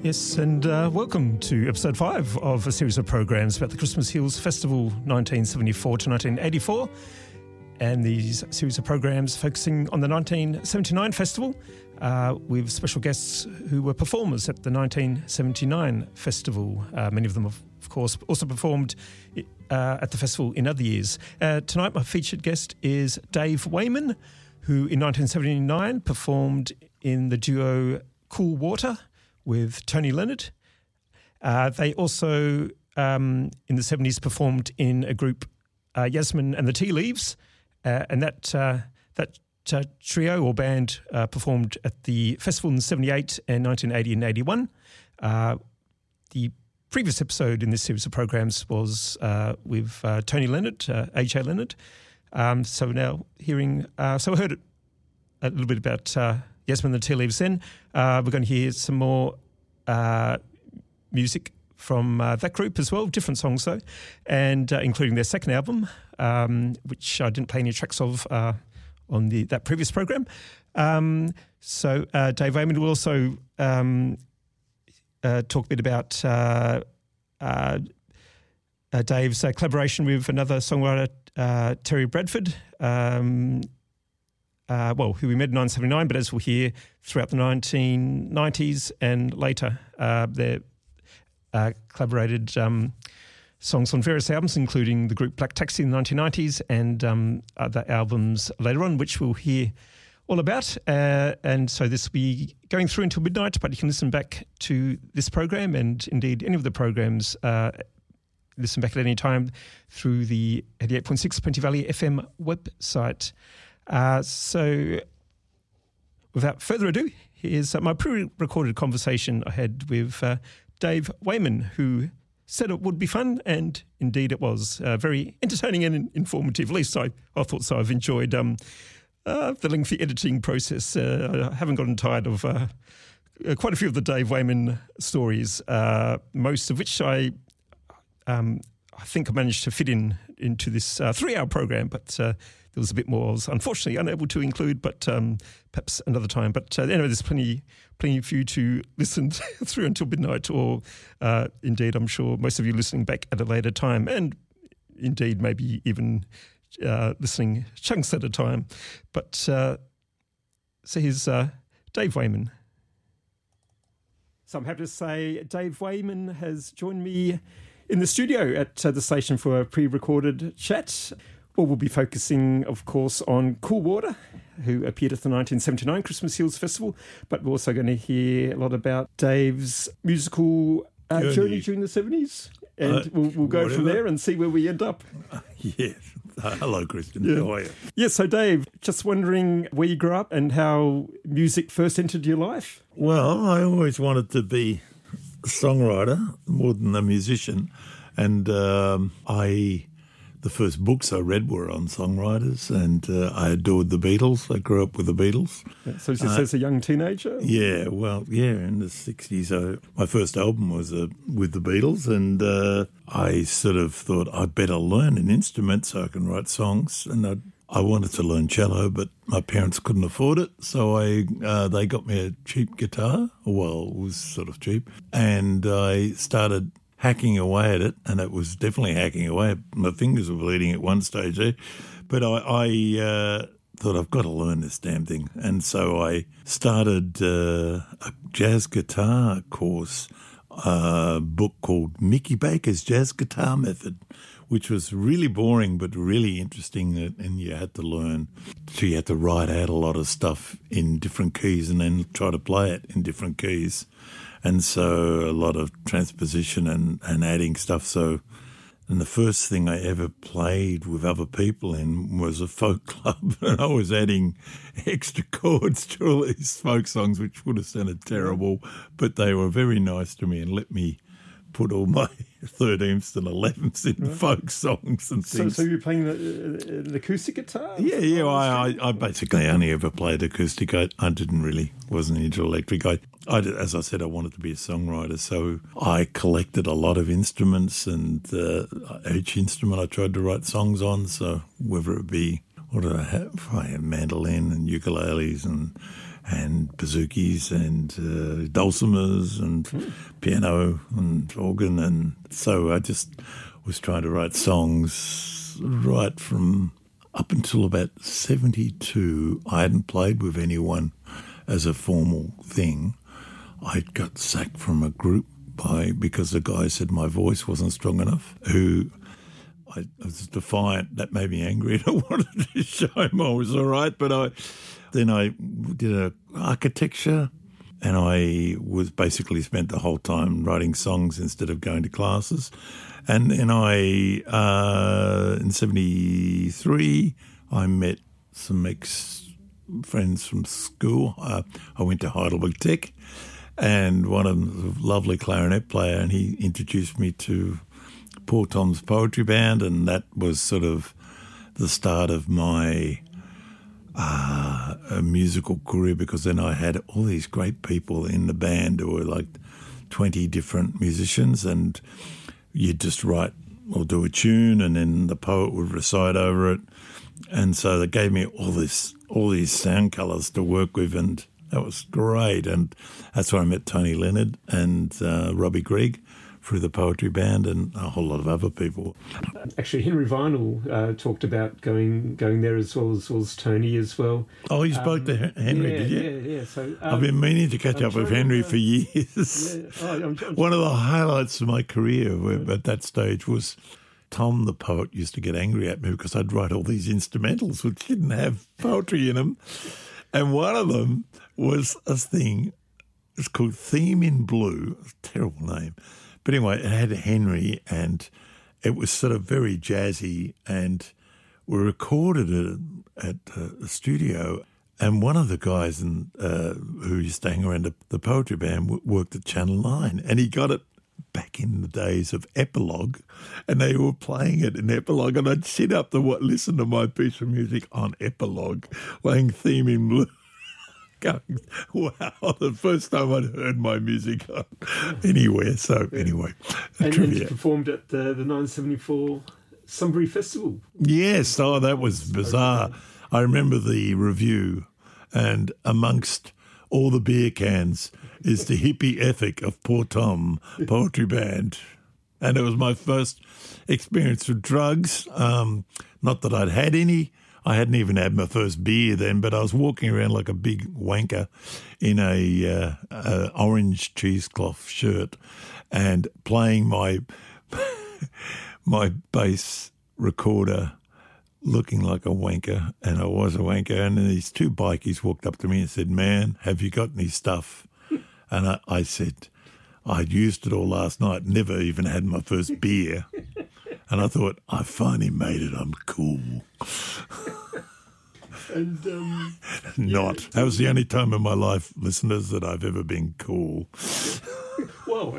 Yes, and welcome to episode 5 of a series of programs about the Christmas Hills Festival 1974 to 1984, and these series of programs focusing on the 1979 festival with special guests who were performers at the 1979 festival. Many of them, of course, also performed at the festival in other years. Tonight, my featured guest is Dave Wayman, who in 1979 performed in the duo Cool Water with Tony Leonard. They also, in the 70s, performed in a group, Yasmin and the Tea Leaves, and that trio or band performed at the festival in 78 and 1980 and 81. The previous episode in this series of programs was with Tony Leonard, A.J. Leonard. So now hearing, so I heard a little bit about Yasmin and the Tea Leaves then. We're going to hear some more music from that group as well, different songs though, and including their second album, which I didn't play any tracks of on that previous program. So Dave Wayman will also talk a bit about Dave's collaboration with another songwriter, Terry Bradford, who we met in 1979, but as we'll hear throughout the 1990s and later, they collaborated songs on various albums, including the group Black Taxi in the 1990s and other albums later on, which we'll hear all about. And so this will be going through until midnight, but you can listen back to this program and indeed any of the programs, listen back at any time through the 88.6 Plenty Valley FM website. So without further ado, here's my pre-recorded conversation I had with Dave Wayman, who said it would be fun, and indeed it was very entertaining and informative. At least I thought so. I've enjoyed the lengthy editing process. I haven't gotten tired of quite a few of the Dave Wayman stories, most of which I think I managed to fit into this 3-hour program, but there was a bit more I was unfortunately unable to include, but perhaps another time. But anyway, there's plenty for you to listen through until midnight, or indeed, I'm sure most of you listening back at a later time, and indeed maybe even listening chunks at a time. But so here's Dave Wayman. So I'm happy to say Dave Wayman has joined me in the studio at the station for a pre-recorded chat. Well, we'll be focusing, of course, on Cool Water, who appeared at the 1979 Christmas Hills Festival, but we're also going to hear a lot about Dave's musical journey during the 70s, and we'll go from there and see where we end up. Yes. Hello, Christian. Yeah. How are you? Yes, so Dave, just wondering where you grew up and how music first entered your life. Well, I always wanted to be a songwriter more than a musician, and the first books I read were on songwriters, and I adored the Beatles. I grew up with the Beatles. Yeah, so just as a young teenager? Yeah, in the 60s. My first album was with the Beatles, and I sort of thought I'd better learn an instrument so I can write songs. And I wanted to learn cello, but my parents couldn't afford it, so they got me a cheap guitar. Well, it was sort of cheap. And I started hacking away at it, and it was definitely hacking away. My fingers were bleeding at one stage there. But I thought, I've got to learn this damn thing. And so I started a jazz guitar course, book called Mickey Baker's Jazz Guitar Method, which was really boring but really interesting, and you had to learn. So you had to write out a lot of stuff in different keys and then try to play it in different keys. And so a lot of transposition and adding stuff. And the first thing I ever played with other people in was a folk club, and I was adding extra chords to all these folk songs, which would have sounded terrible, but they were very nice to me and let me put all my 13ths and 11ths in folk songs and things. So you were playing the acoustic guitar? Yeah. I basically only ever played acoustic. I wasn't into electric. As I said, I wanted to be a songwriter, so I collected a lot of instruments, and each instrument I tried to write songs on. So whether it be, what did I have? I had mandolin and ukuleles and and bouzouki's and dulcimers and piano and organ. And so I just was trying to write songs right from up until about 72. I hadn't played with anyone as a formal thing. I got sacked from a group because the guy said my voice wasn't strong enough, I was defiant. That made me angry, and I wanted to show him I was all right. But then I did architecture, and I was basically spent the whole time writing songs instead of going to classes. And then in 73, I met some ex-friends from school. I went to Heidelberg Tech, and one of them was a lovely clarinet player, and he introduced me to Poor Tom's Poetry Band, and that was sort of the start of my musical career, because then I had all these great people in the band who were like 20 different musicians, and you'd just write or do a tune, and then the poet would recite over it. And so they gave me all these sound colours to work with, and that was great. And that's where I met Tony Leonard and Robbie Gregg through the Poetry Band, and a whole lot of other people. Actually, Henry Vinal talked about going there as well as Tony as well. Oh, you spoke to Henry, did you? Yeah. So I've been meaning to catch up with Henry for years. Yeah. One of the highlights of my career at that stage was Tom the poet used to get angry at me because I'd write all these instrumentals which didn't have poetry in them. And one of them was a thing, it's called Theme in Blue, a terrible name. But anyway, it had Henry, and it was sort of very jazzy, and we recorded it at a studio. And one of the guys who used to hang around the Poetry Band worked at Channel 9, and he got it back in the days of Epilogue, and they were playing it in Epilogue, and I'd sit up to listen to my piece of music on Epilogue, playing Theme in Blue. Going, wow, the first time I'd heard my music anywhere. So anyway, and you performed at the 1974 Sunbury Festival. Yes, that was bizarre. I remember the review, and amongst all the beer cans is the hippie ethic of Poor Tom Poetry Band. And it was my first experience with drugs. Not that I'd had any. I hadn't even had my first beer then, but I was walking around like a big wanker in a orange cheesecloth shirt and playing my bass recorder, looking like a wanker, and I was a wanker. And then these two bikies walked up to me and said, "Man, have you got any stuff?" And I said, "I'd used it all last night, never even had my first beer." And I thought, I finally made it. I'm cool. And That was the only time in my life, listeners, that I've ever been cool. Well,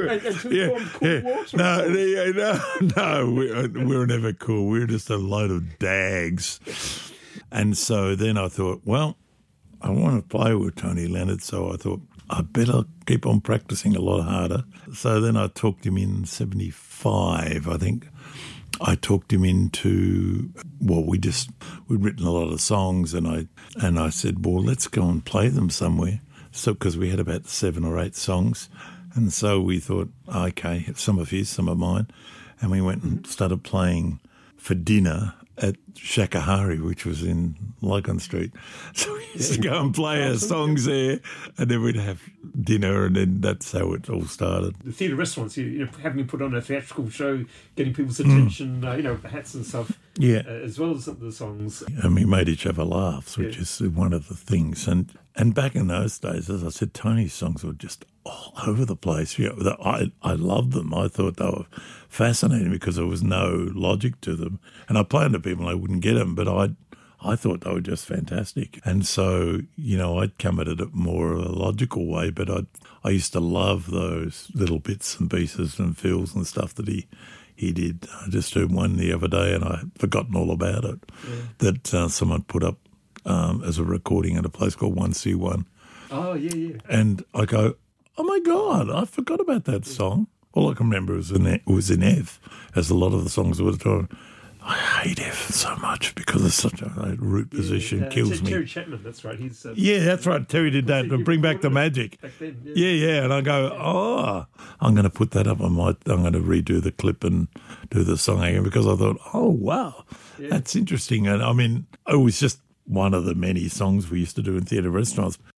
No, we were never cool. We were just a load of dags. And so then I thought, well, I want to play with Tony Leonard, so I thought I better keep on practicing a lot harder. So then I talked him in 75, I think. I talked him into, we'd written a lot of songs, and I said, well, let's go and play them somewhere. So because we had about 7 or 8 songs, and so we thought, okay, some of his, some of mine, and we went and started playing for dinner at Shakahari, which was in Lycon Street. So we used to go and play our songs there, and then we'd have dinner, and then that's how it all started. The theatre restaurants, having put on a theatrical show, getting people's attention, hats and stuff, as well as the songs. And we made each other laugh, which is one of the things. And back in those days, as I said, Tony's songs were just all over the place. I loved them. I thought they were fascinating because there was no logic to them. And I played to people and I wouldn't get them, but I thought they were just fantastic. And so, I'd come at it more of a logical way, but I used to love those little bits and pieces and fills and stuff that he did. I just heard one the other day and I'd forgotten all about it, that someone put up as a recording at a place called 1C1. Oh, yeah. And I go, oh, my God, I forgot about that song. All I can remember was in F, as a lot of the songs were. I hate F so much because it's such a root position, kills me. Terry Chapman, that's right. He's Yeah, that's right. Terry did that to bring back the magic. back then. Yeah. And I go, I'm going to put that up. I'm going to redo the clip and do the song again because I thought, oh, wow, that's interesting. And I mean, it was just one of the many songs we used to do in theatre restaurants.